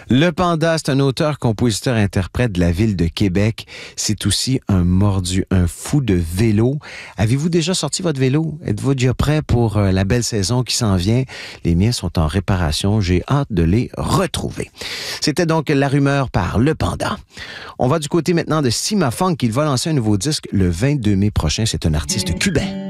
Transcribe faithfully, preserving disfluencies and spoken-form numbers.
Le Panda, c'est un auteur, compositeur, interprète de la ville de Québec. C'est aussi un mordu, un fou de vélo. Avez-vous déjà sorti votre vélo? Êtes-vous déjà prêt pour euh, la belle saison qui s'en vient? Les miens sont en réparation. J'ai hâte de les retrouver. C'était donc La Rumeur par Le Panda. On va du côté maintenant de Sima Funk. Il va lancer un nouveau disque le vingt-deux mai prochain. C'est un artiste cubain.